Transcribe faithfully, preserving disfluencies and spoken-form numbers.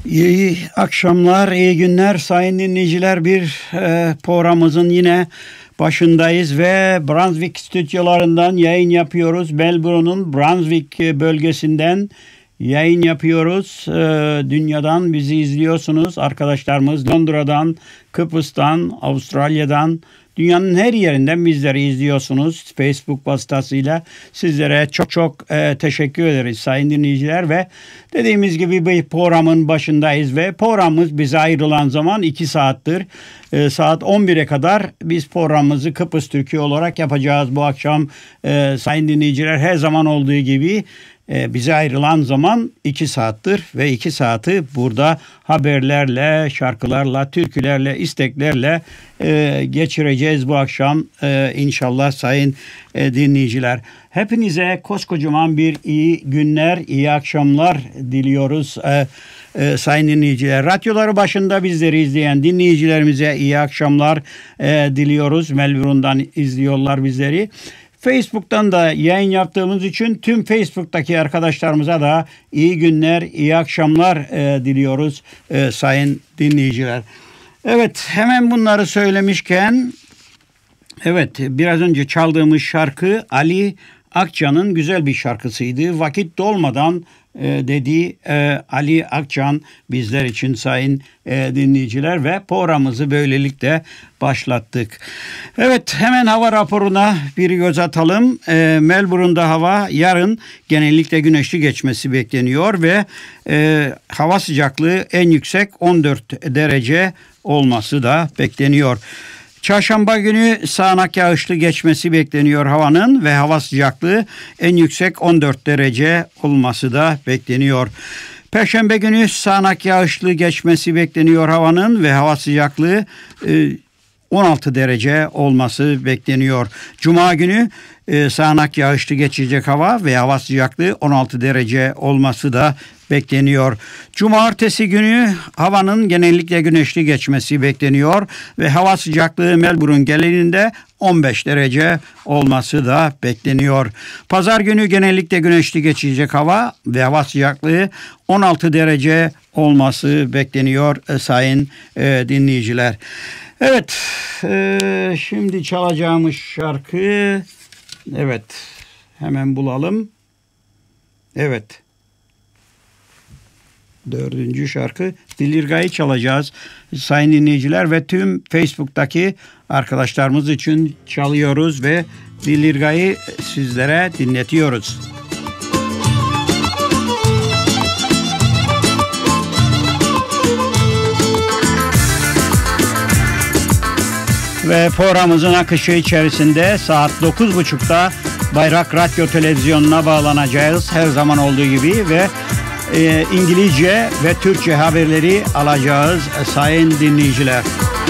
İyi akşamlar, iyi günler sayın dinleyiciler. Bir e, programımızın yine başındayız ve Brunswick stüdyolarından yayın yapıyoruz. Melbourne'un Brunswick bölgesinden yayın yapıyoruz. E, dünyadan bizi izliyorsunuz. Arkadaşlarımız Londra'dan, Kıbrıs'tan, Avustralya'dan, dünyanın her yerinden bizleri izliyorsunuz Facebook vasıtasıyla. Sizlere çok çok e, teşekkür ederiz sayın dinleyiciler ve dediğimiz gibi bir programın başındayız ve programımız bize ayrılan zaman iki saattir. E, saat on bire kadar biz programımızı Kıbrıs Türkiye olarak yapacağız bu akşam. E, sayın dinleyiciler, her zaman olduğu gibi e, bize ayrılan zaman iki saattir ve iki saati burada haberlerle, şarkılarla, türkülerle, isteklerle e, geçireceğiz bu akşam e, inşallah sayın e, dinleyiciler. Hepinize koskocaman bir iyi günler, iyi akşamlar diliyoruz e, e, sayın dinleyiciler. Radyoları başında bizleri izleyen dinleyicilerimize iyi akşamlar e, diliyoruz. Melbourne'dan izliyorlar bizleri. Facebook'tan da yayın yaptığımız için tüm Facebook'taki arkadaşlarımıza da iyi günler, iyi akşamlar e, diliyoruz e, sayın dinleyiciler. Evet, hemen bunları söylemişken, evet biraz önce çaldığımız şarkı Ali Akçan'ın güzel bir şarkısıydı. Vakit dolmadan e, dediği e, Ali Akçan bizler için sayın e, dinleyiciler ve programımızı böylelikle başlattık. Evet, hemen hava raporuna bir göz atalım. E, Melbourne'da hava yarın genellikle güneşli geçmesi bekleniyor ve e, hava sıcaklığı en yüksek on dört derece olması da bekleniyor. Çarşamba günü sağanak yağışlı geçmesi bekleniyor havanın ve hava sıcaklığı en yüksek on dört derece olması da bekleniyor. Perşembe günü sağanak yağışlı geçmesi bekleniyor havanın ve hava sıcaklığı on altı derece olması bekleniyor. Cuma günü sağanak yağışlı geçecek hava ve hava sıcaklığı on altı derece olması da bekleniyor. Cumartesi günü havanın genellikle güneşli geçmesi bekleniyor ve hava sıcaklığı Melbourne genelinde on beş derece olması da bekleniyor. Pazar günü genellikle güneşli geçecek hava ve hava sıcaklığı on altı derece olması bekleniyor e, sayın e, dinleyiciler. Evet, e, şimdi çalacağımız şarkı, evet hemen bulalım. Evet. Dördüncü şarkı Dilirga'yı çalacağız sayın dinleyiciler ve tüm Facebook'taki arkadaşlarımız için çalıyoruz ve Dilirga'yı sizlere dinletiyoruz. Ve programımızın akışı içerisinde saat dokuz buçukta Bayrak Radyo Televizyonu'na bağlanacağız her zaman olduğu gibi ve e, İngilizce ve Türkçe haberleri alacağız sayın dinleyiciler.